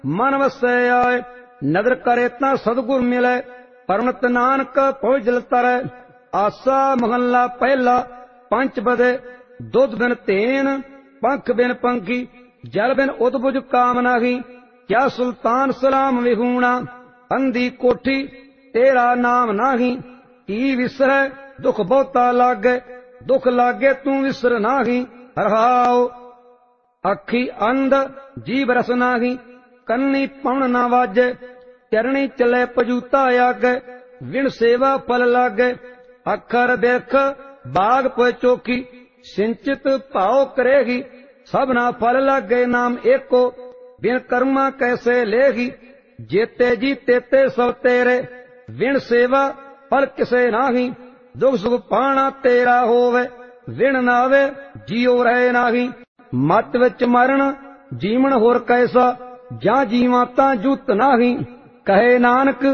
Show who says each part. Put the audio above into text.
Speaker 1: मन वसै आए। नदर करे तां सतगुर मिलै, परमत नानक पहुँच जल तरै। आसा महला पहला। पंच बदे दुध बिन तेन, पंख बिन पंखी, जल बिन उदबुज काम नाही। क्या सुल्तान सलाम विहूणा, अंधी कोठी तेरा नाम नाही। की विसरै दुख बहुता लागे, दुख लागे तू विसर नाही। हरहाओ अखी अंध जीव रस नाही, कन्नी पौन ना वाजे। चरणी चले पजूता आगे, विण सेवा फल लागे। अखर बिरख बाग पोए चोखी, सिंचित भाव करेगी। सबना फल लागे नाम एको, बिन कर्मा कैसे लेगी। जेते जी तेते सब तेरे, विण सेवा फल किसे नाही। दुख सुख पाना तेरा होवे, विण नावे जियो रहे नाही। मत विच मरण जीवन होर कैसा, जा जीवा तां जूत नाही। कहे नानक